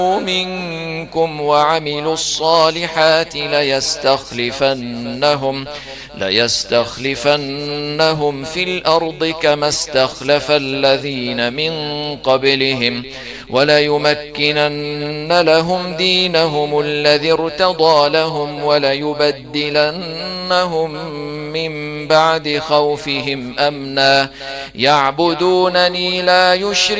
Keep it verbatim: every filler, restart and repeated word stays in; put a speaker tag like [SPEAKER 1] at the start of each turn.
[SPEAKER 1] منكم وعملوا الصالحات ليستخلفنهم ليستخلفنهم في الأرض كما استخلف الذين من قبلهم وليمكنن لهم دينهم الذي ارتضى لهم وليبدلنهم من بعد خوفهم أمنا يعبدونني لا يشركون